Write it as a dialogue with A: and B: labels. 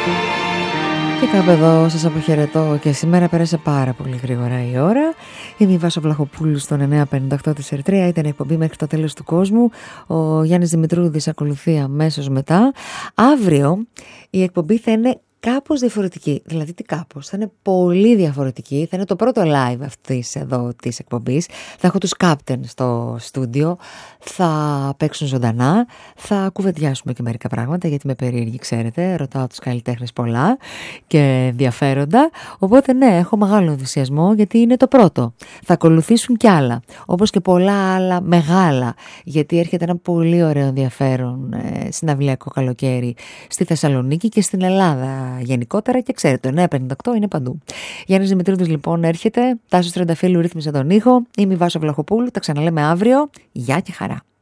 A: Και κάπου εδώ σας αποχαιρετώ και σήμερα πέρασε πάρα πολύ γρήγορα η ώρα. Είμαι η Βάσο Βλαχοπούλου στον 958 της Ερτρία. Ήταν εκπομπή μέχρι το τέλος του κόσμου. Ο Γιάννης Δημητρούδης ακολουθεί αμέσως μετά. Αύριο η εκπομπή θα είναι κάπως διαφορετική. Δηλαδή τι κάπως, θα είναι πολύ διαφορετική. Θα είναι το πρώτο live αυτής εδώ της εκπομπής. Θα έχω τους Captain στο στούντιο. Θα παίξουν ζωντανά. Θα κουβεντιάσουμε και μερικά πράγματα γιατί με περίεργη, ξέρετε. Ρωτάω τους καλλιτέχνες πολλά και ενδιαφέροντα. Οπότε ναι, έχω μεγάλο ενθουσιασμό γιατί είναι το πρώτο. Θα ακολουθήσουν κι άλλα. Όπως και πολλά άλλα μεγάλα. Γιατί έρχεται ένα πολύ ωραίο ενδιαφέρον συναυλιακό καλοκαίρι στη Θεσσαλονίκη και στην Ελλάδα γενικότερα και ξέρετε, το 958 είναι παντού. Γιάννης Δημητρούδης λοιπόν έρχεται, Τάσος Τρενταφύλου ρύθμισε τον ήχο, είμαι η Βάσο Βλαχοπούλου, τα ξαναλέμε αύριο, γεια και χαρά.